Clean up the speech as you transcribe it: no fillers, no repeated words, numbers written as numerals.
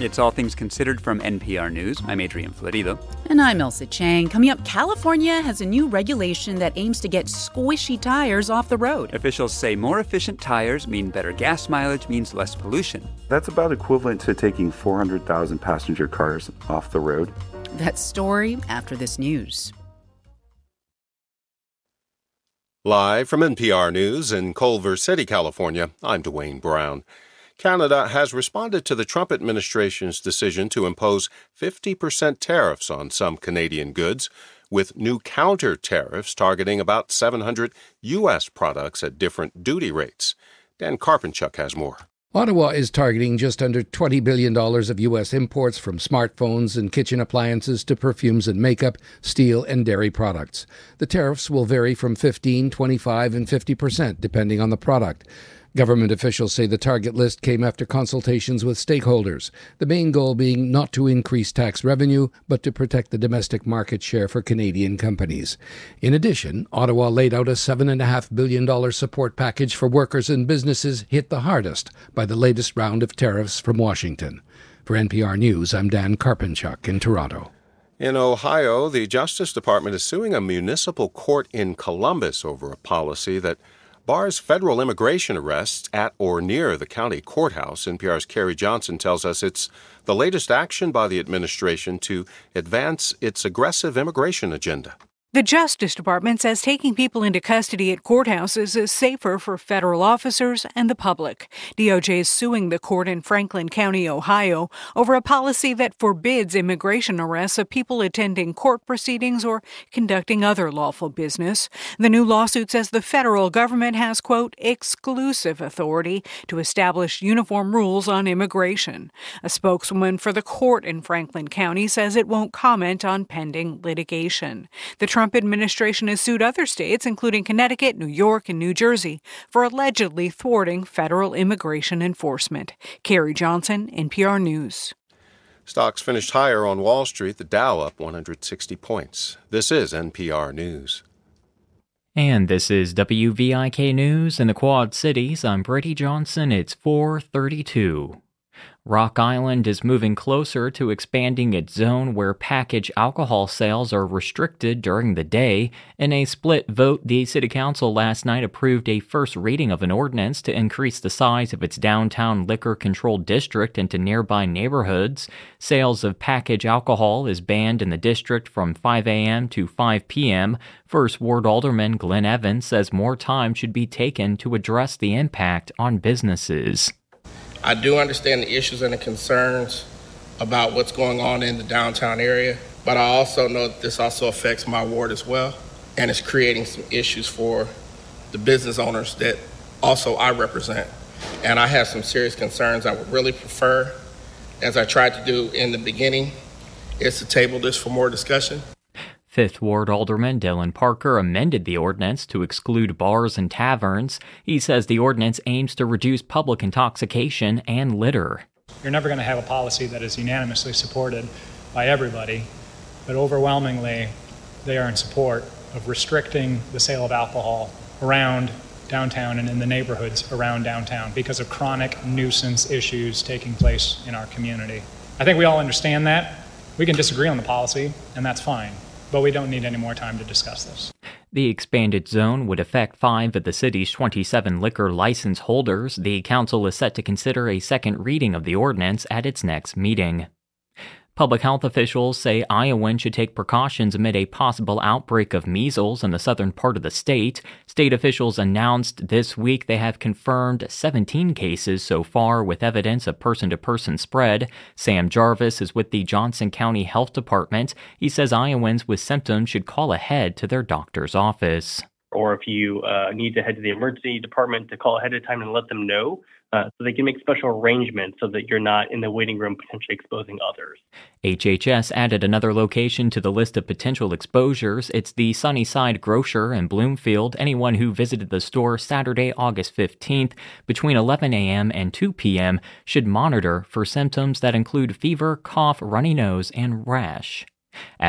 It's All Things Considered from NPR News. I'm Adrian Florido. And I'm Elsa Chang. Coming up, California has a new regulation that aims to get squishy tires off the road. Officials say more efficient tires mean better gas mileage, means less pollution. That's about equivalent to taking 400,000 passenger cars off the road. That story after this news. Live from NPR News in Culver City, California, I'm Dwayne Brown. Canada has responded to the Trump administration's decision to impose 50% tariffs on some Canadian goods, with new counter tariffs targeting about 700 U.S. products at different duty rates. Dan Karpenchuk has more. Ottawa is targeting just under $20 billion of U.S. imports, from smartphones and kitchen appliances to perfumes and makeup, steel and dairy products. The tariffs will vary from 15%, 25%, and 50%, depending on the product. Government officials say the target list came after consultations with stakeholders, the main goal being not to increase tax revenue, but to protect the domestic market share for Canadian companies. In addition, Ottawa laid out a $7.5 billion support package for workers and businesses hit the hardest by the latest round of tariffs from Washington. For NPR News, I'm Dan Karpenchuk in Toronto. In Ohio, the Justice Department is suing a municipal court in Columbus over a policy that bars federal immigration arrests at or near the county courthouse. NPR's Carrie Johnson tells us it's the latest action by the administration to advance its aggressive immigration agenda. The Justice Department says taking people into custody at courthouses is safer for federal officers and the public. DOJ is suing the court in Franklin County, Ohio, over a policy that forbids immigration arrests of people attending court proceedings or conducting other lawful business. The new lawsuit says the federal government has, quote, exclusive authority to establish uniform rules on immigration. A spokeswoman for the court in Franklin County says it won't comment on pending litigation. The Trump administration has sued other states, including Connecticut, New York, and New Jersey, for allegedly thwarting federal immigration enforcement. Carrie Johnson, NPR News. Stocks finished higher on Wall Street, the Dow up 160 points. This is NPR News. And this is WVIK News in the Quad Cities. I'm Brady Johnson. It's 4:32. Rock Island is moving closer to expanding its zone where packaged alcohol sales are restricted during the day. In a split vote, the City Council last night approved a first reading of an ordinance to increase the size of its downtown liquor-controlled district into nearby neighborhoods. Sales of packaged alcohol is banned in the district from 5 a.m. to 5 p.m. First Ward Alderman Glenn Evans says more time should be taken to address the impact on businesses. I do understand the issues and the concerns about what's going on in the downtown area, but I also know that this also affects my ward as well, and it's creating some issues for the business owners that also I represent. And I have some serious concerns. I would really prefer, as I tried to do in the beginning, is to table this for more discussion. Fifth Ward Alderman Dylan Parker amended the ordinance to exclude bars and taverns. He says the ordinance aims to reduce public intoxication and litter. You're never going to have a policy that is unanimously supported by everybody, but overwhelmingly they are in support of restricting the sale of alcohol around downtown and in the neighborhoods around downtown because of chronic nuisance issues taking place in our community. I think we all understand that. We can disagree on the policy, and that's fine. But we don't need any more time to discuss this. The expanded zone would affect 5 of the city's 27 liquor license holders. The council is set to consider a second reading of the ordinance at its next meeting. Public health officials say Iowans should take precautions amid a possible outbreak of measles in the southern part of the state. State officials announced this week they have confirmed 17 cases so far with evidence of person-to-person spread. Sam Jarvis is with the Johnson County Health Department. He says Iowans with symptoms should call ahead to their doctor's office. Or if you need to head to the emergency department, to call ahead of time and let them know so they can make special arrangements so that you're not in the waiting room potentially exposing others. HHS added another location to the list of potential exposures. It's the Sunnyside Grocer in Bloomfield. Anyone who visited the store Saturday, August 15th between 11 a.m. and 2 p.m. should monitor for symptoms that include fever, cough, runny nose, and rash.